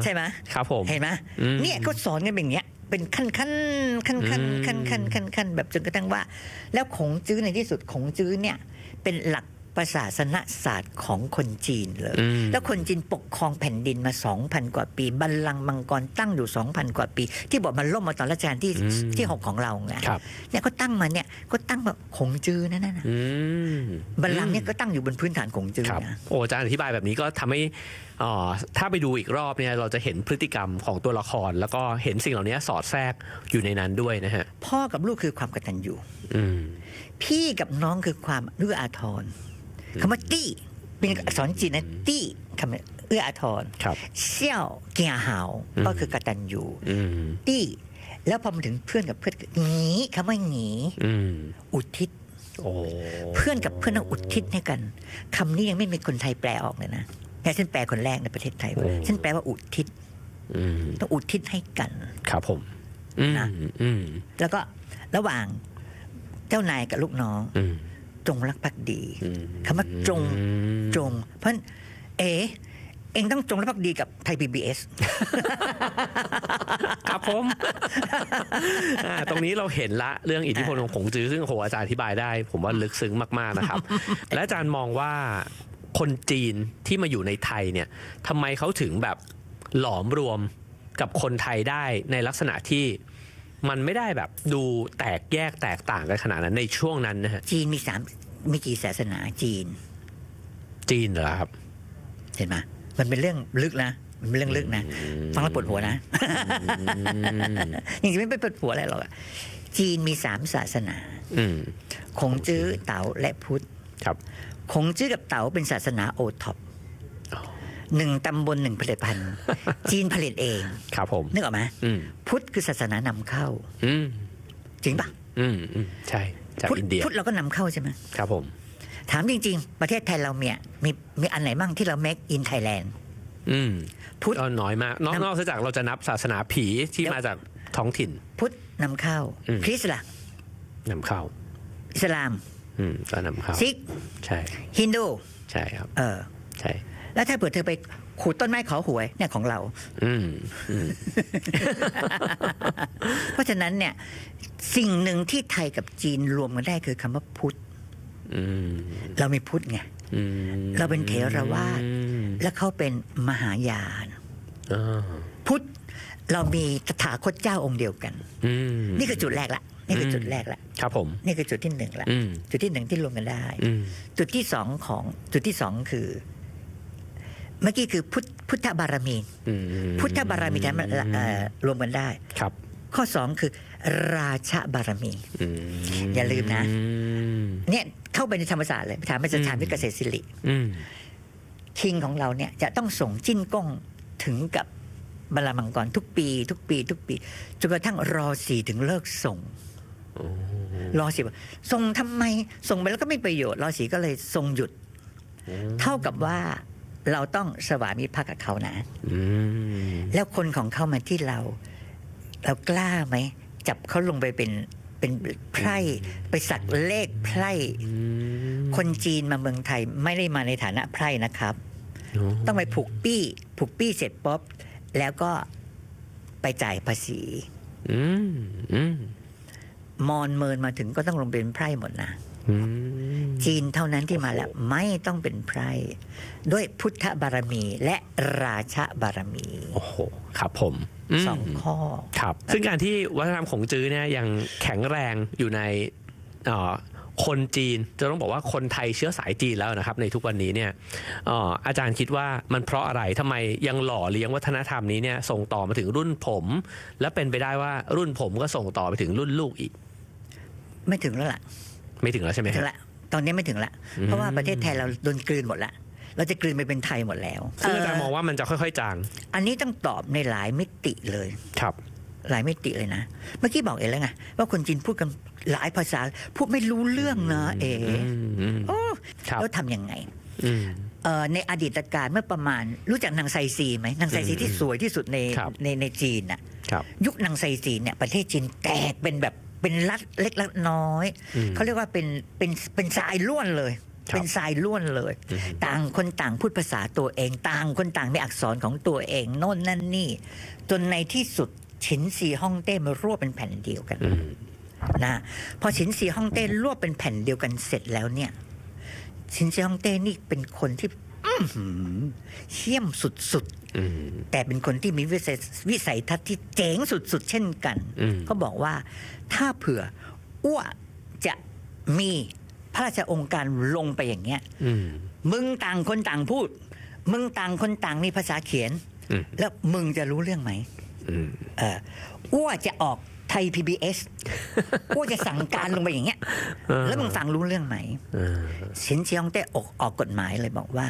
ใช่ไหมครับผมเห็นไหมเนี่ยก็สอนกันแบบนี้เป็นขั้นแบบจนกระทั่งว่าแล้วขงจื้อในที่สุดขงจื้อเนี่ยเป็นหลักประศาสนศาสตร์ของคนจีนเลยแล้วคนจีนปกครองแผ่นดินมา 2,000 กว่าปีบัลลังก์มังกรตั้งอยู่ 2,000 กว่าปีที่บอกมันล่มมาตอนรัชกาลที่ 6ของเราไงเนี่ยก็ตั้งมาเนี่ยก็ตั้งแบบขงจื้อนั่นน่ะบัลลังก์เนี่ยก็ตั้งอยู่บนพื้นฐานขงจื้อนะโอ้อาจารย์อธิบายแบบนี้ก็ทำให้ถ้าไปดูอีกรอบเนี่ยเราจะเห็นพฤติกรรมของตัวละครแล้วก็เห็นสิ่งเหล่านี้สอดแทรกอยู่ในนั้นด้วยนะฮะพ่อกับลูกคือความกตัญญูพี่กับน้องคือความเอื้ออาทรคำว่าตี้เป็นอักษรจีนนะตี้คำเอื้ออาทรเซี่ยวเกียหาวก็คือกตัญญูตี้แล้วพอมาถึงเพื่อนกับเพื่อนหนีคำว่าหนีอุทิศเพื่อนกับเพื่อนต้องอุทิศให้กันคำนี้ยังไม่มีคนไทยแปลออกเลยนะแต่ฉันแปลคนแรกในประเทศไทยฉันแปลว่าอุทิศต้องอุทิศให้กันครับผมนะแล้วก็ระหว่างเจ้านายกับลูกน้องจงรักภักดีคำว่าจงเพราะเองต้องจงรักภักดีกับไทย PBS ครับผมตรงนี้เราเห็นละเรื่องอิทธิพลของขงจื้อซึ่งโหอาจารย์อธิบายได้ผมว่าลึกซึ้งมากๆนะครับและอาจารย์มองว่าคนจีนที่มาอยู่ในไทยเนี่ยทำไมเขาถึงแบบหลอมรวมกับคนไทยได้ในลักษณะที่มันไม่ได้แบบดูแตกแยกแตกต่างกันขนาดนั้นในช่วงนั้นนะฮะจีนมีกี่ศาสนาจีนเหรอครับเห็นไหมมันเป็นเรื่องลึกนะมันเป็นเรื่องลึกนะฟังแล้วปวดหัวนะจริงๆไม่ปวดหัวอะไรหรอกจีนมี3ศาสนาขงจื้อเต๋าและพุทธครับขงจื้อกับเต๋าเป็นศาสนาโอท็อป1 ตำบล 1 ผลิตภัณฑ์จีนผลิตเองครับผมนึกออกไหมพุทธคือศาสนานำเข้าจริงปะใช่จากอินเดียพุทธเราก็นำเข้าใช่ไหมครับผมถามจริงๆประเทศไทยเรามีอันไหนบ้างที่เรา make in Thailand พุทธน้อยมากนอกจากเราจะนับศาสนาผีที่มาจากท้องถิ่นพุทธนำเข้าคริสต์ล่ะนำเข้าอิสลามก็นำเข้าซิกใช่ฮินดูใช่ครับใช่แล้วถ้าเผื่อเธอไปขูดต้นไม้ขอหวยเนี่ยของเราเพราะฉะนั้นเนี่ยสิ่งหนึ่งที่ไทยกับจีนรวมกันได้คือคำว่าพุทธเรามีพุทธไงเราเป็นเถรวาทและเขาเป็นมหายานพุทธเรามีตถาคตเจ้าองค์เดียวกันนี่คือจุดแรกละนี่คือจุดแรกละครับผมนี่คือจุดที่1ละจุดที่1ที่รวมกันได้จุดที่2คือเมื่อกี้คือพุทธบารมีพุทธบารมีที่รวมกันได้ครับข้อ2คือราชบารมีอย่าลืมนะเนี่ยเข้าไปในธรรมศาสตร์เลยถามอาจารย์วิเกษตรศิริคิงของเราเนี่ยจะต้องส่งจิ้นก้งถึงกับบัลลังก์มังกรทุกปีจนกระทั่งร.4ถึงเลิกส่งร.4ส่งทำไมส่งไปแล้วก็ไม่ประโยชน์ร.4ก็เลยทรงหยุดเท่ากับว่าเราต้องสวามิภักดิ์กับเขานะแล้วคนของเขามาที่เรากล้าไหมจับเขาลงไปเป็นไพร่ไปสักเลขไพร่คนจีนมาเมืองไทยไม่ได้มาในฐานะไพร่นะครับต้องไปผูกปี้เสร็จป๊อบแล้วก็ไปจ่ายภาษีมอญเมินมาถึงก็ต้องลงเป็นไพร่หมดนะจีนเท่านั้นที่มาแล้วไม่ต้องเป็นไพร่ด้วยพุทธบารมีและราชบารมีโอ้โหครับผม 2 ข้อครับซึ่งการที่วัฒนธรรมของจื้อเนี่ยยังแข็งแรงอยู่ในคนจีนจะต้องบอกว่าคนไทยเชื้อสายจีนแล้วนะครับในทุกวันนี้เนี่ยอาจารย์คิดว่ามันเพราะอะไรทำไมยังหล่อเลี้ยงวัฒนธรรมนี้เนี่ยส่งต่อมาถึงรุ่นผมและเป็นไปได้ว่ารุ่นผมก็ส่งต่อไปถึงรุ่นลูกอีกไม่ถึงแล้วล่ะไม่ถึงแล้วใช่ไหมครับตอนนี้ไม่ถึงละเพราะว่าประเทศไทยเราโดนกลืนหมดละเราจะกลืนไปเป็นไทยหมดแล้วซึ่งอาจารย์มองว่ามันจะค่อยๆจางอันนี้ต้องตอบในหลายมิติเลยครับหลายมิติเลยนะเมื่อกี้บอกเองแล้วไงว่าคนจีนพูดกันหลายภาษาพูดไม่รู้เรื่องนะแล้วทำยังไงในอดีตการเมื่อประมาณรู้จักนางไซซีไหมนางไซซีที่สวยที่สุดในจีนน่ะยุคนางไซซีเนี่ยประเทศจีนแตกเป็นแบบเป็นรัฐเล็กรัฐน้อยเขาเรียกว่าเป็นทรายล้วนเลยเป็นทรายล้วนเลย ต่างคนต่างพูดภาษาตัวเองต่างคนต่างมีอักษรของตัวเองโน่นนั่นนี่จนในที่สุดฉินซีฮ่องเต้มารวบเป็นแผ่นเดียวกันนะพอฉินซีฮ่องเต้รวบเป็นแผ่นเดียวกันเสร็จแล้วเนี่ยฉินซีฮ่องเต้นี่เป็นคนที่เชี่ยมสุดๆแต่เป็นคนที่มีวิสัยทัศน์ที่เจ๋งสุดๆเช่นกันเขาบอกว่าถ้าเผื่ออ้วจะมีพระราชองค์การลงไปอย่างเงี้ยมึงต่างคนต่างพูดมึงต่างคนต่างมีภาษาเขียนแล้วมึงจะรู้เรื่องไหมอ้วจะออกไทย PBS อ้วจะสั่งการลงไปอย่างเงี้ยแล้วมึงฟังรู้เรื่องไหมฉินซีฮ่องเต้ออกกฎหมายเลยบอกว่า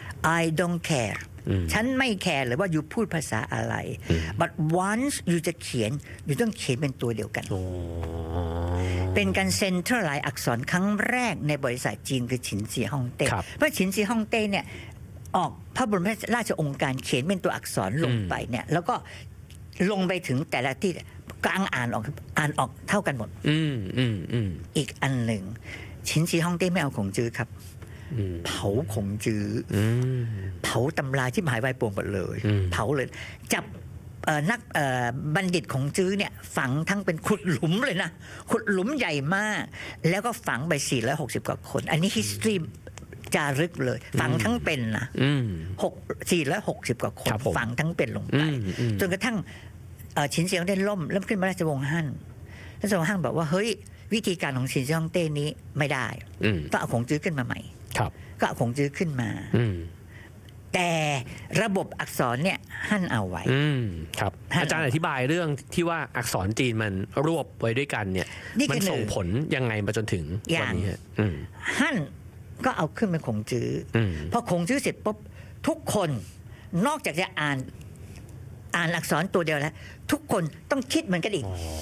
I don't care ฉันไม่แคร์เลยว่าอยู่พูดภาษาอะไร but once อยู่จะเขียนอยู่ต้องเขียนเป็นตัวเดียวกันเป็นการเซ็นเตอร์ไลน์อักษรครั้งแรกในบริษัทจีนคือฉินซีฮ่องเต้เพราะฉินซีฮ่องเต้เนี่ยออกพระบรมราชโองการเขียนเป็นตัวอักษรลงไปเนี่ยแล้วก็ลงไปถึงแต่ละที่กลางอ่านออกเท่ากันหมดอีกอันหนึ่งฉินซีฮ่องเต้ไม่เอาขงจื้อครับเผาขงจื้อเผาตำราที่หายวายป่วงหมดเลยเผาเลยจับนักบัณฑิตของจื้อเนี่ยฝังทั้งเป็นขุดหลุมเลยนะขุดหลุมใหญ่มากแล้วก็ฝังไป460 กว่าคนอันนี้ history จารึกเลยฝังทั้งเป็นนะ460 กว่าคนฝังทั้งเป็นลงไปจนกระทั่งฉินเซียงได้ล่มเริ่มขึ้นมาราชวงศ์ฮั่นราชวงศ์ฮั่นบอกว่าเฮ้ยวิธีการของฉินเซียงเต้นี้ไม่ได้ต้องเอาขงจื้อขึ้นมาใหม่ก็เอาขงจื้อขึ้นมาแต่ระบบอักษรเนี่ยฮั่นเอาไว้ครับอาจารย์อธิบายเรื่องที่ว่าอักษรจีนมันรวบไว้ด้วยกันเนี่ยมันส่งผลยังไงมาจนถึงวันนี้ฮั่นก็เอาขึ้นเป็นขงจื้อพอขงจื้อเสร็จปุ๊บทุกคนนอกจากจะอ่านอักษรตัวเดียวแล้วทุกคนต้องคิดเหมือนกันอีก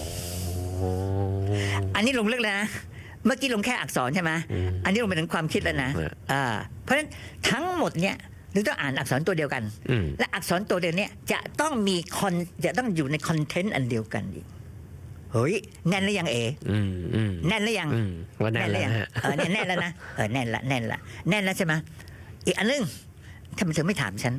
อันนี้ลงลึกแล้วนะเมื่อกี้ลงแค่อักษรใช่ไหมอันนี้ลงไปถึงความคิดแล้วนะเพราะฉะนั้นทั้งหมดเนี่ยนึกต้องอ่านอักษรตัวเดียวกันและอักษรตัวเดียวเนี่ยจะต้องอยู่ในคอนเทนต์อันเดียวกันอีกเฮ้ยแน่นหรือยังแน่นหรือยังแน่นแล้วแน่นแล้วนะแน่นแล้วใช่ไหมอีกอันนึงทำไมเธอไม่ถามฉัน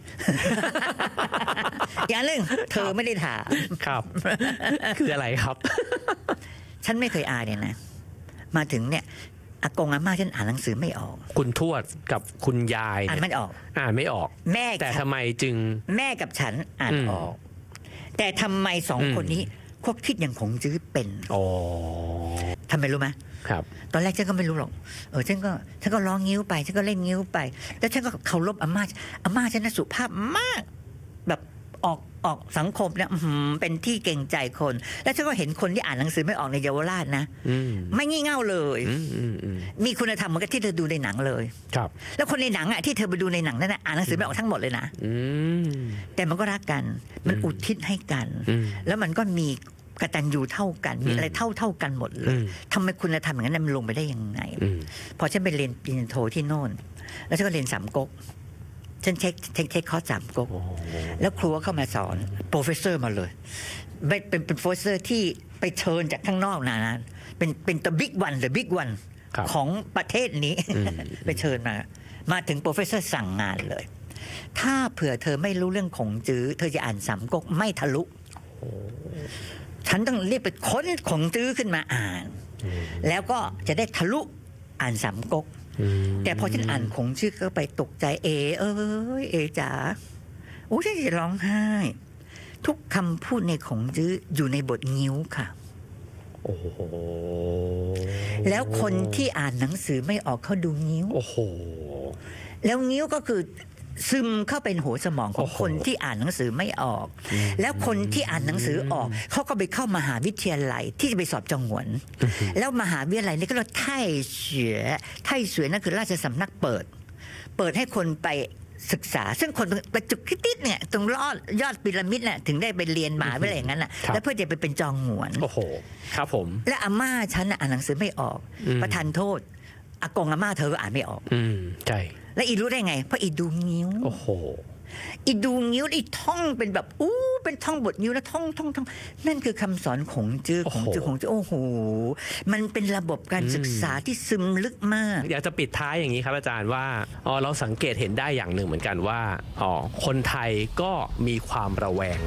อย่างนึงเธอไม่ได้ถามครับ คืออะไรครับฉันไม่เคยอ่านเนี่ยนะมาถึงเนี่ยอากงอาม่าฉันอ่านหนังสือไม่ออกคุณทวดกับคุณยายอ่านไม่ออกแม่แต่ทำไมจึงแม่กับฉันอ่านออกแต่ทำไมสองคนนี้ควบคิดอย่างขงจื้อเป็นทำไมรู้ไหมครับตอนแรกฉันก็ไม่รู้หรอกฉันก็ร้องงิ้วไปฉันก็เล่นงิ้วไปแล้วฉันก็เคารพอาม่าฉันน่ะสุภาพมากแบบออกสังคมเนี่ยเป็นที่เกรงใจคนแล้วฉันก็เห็นคนที่อ่านหนังสือไม่ออกในเยาวราชนะไม่งี่เง่าเลยมีคุณธรรมเหมือนกับที่เธอดูในหนังเลยครับแล้วคนในหนังอ่ะที่เธอไปดูในหนังนั่นอ่านหนังสือไม่ออกทั้งหมดเลยนะแต่มันก็รักกันมันอุทิศให้กันแล้วมันก็มีกตัญญูเท่ากันมีอะไรเท่ากันหมดเลยทำไมคุณธรรมอย่างนั้นมันลงไปได้ยังไงพอฉันไปเรียนปริญญาโทที่โน่นแล้วฉันก็เรียนสามก๊กฉันเช็คคอร์สสามก๊กแล้วครูเข้ามาสอนโปรเฟสเซอร์มาเลยเป็นโปรเฟสเซอร์ที่ไปเชิญจากข้างนอกนะเป็น the big one ของประเทศนี้ไปเชิญมาถึงโปรเฟสเซอร์สั่งงานเลยถ้าเผื่อเธอไม่รู้เรื่องขงจื้อเธอจะอ่านสามก๊กไม่ทะลุฉันต้องเรียกไปค้นขงจื้อขึ้นมาอ่านแล้วก็จะได้ทะลุอ่านสามก๊กแต่พอฉันอ่านขงจื้อก็ไปตกใจเจ๋าโอ้ฉันจะร้องไห้ทุกคำพูดในขงจื้ออยู่ในบทงิ้วค่ะแล้วคนที่อ่านหนังสือไม่ออกเขาดูงิ้วแล้วงิ้วก็คือซึมเข้าเป็นหัวสมองของคนที่อ่านหนังสือไม่ออกแล้วคนที่อ่านหนังสือออกเขาก็ไปเข้ามหาวิทยาลัยที่จะไปสอบจองหวนแล้วมหาวิทยาลัยนี่ก็เรียกไท่เสวยนั่นคือราชสำนักเปิดให้คนไปศึกษาซึ่งคนประจุคิดเนี่ยตรงยอดพีระมิดน่ะถึงได้ไปเรียนมหาวิทยาลัยอย่างนั้นน่ะแล้วเพื่อจะไปเป็นจองหวนโอ้โหครับผมและอาม่าฉันอ่านหนังสือไม่ออกประทานโทษอากงอาม่าเธอก็อ่านไม่ออกใช่แล้วอีรู้ได้ไงเพราะอีดูงิ้วโอ้โหอีดูงิ้วอีท่องเป็นแบบเป็นเป็นท่องบทนิ้วนะท่องนั่นคือคำสอนของจื้อโอ้โหมันเป็นระบบการศึกษาที่ซึมลึกมากอยากจะปิดท้ายอย่างนี้ครับอาจารย์ว่าเราสังเกตเห็นได้อย่างหนึ่งเหมือนกันว่าคนไทยก็มีความระแวง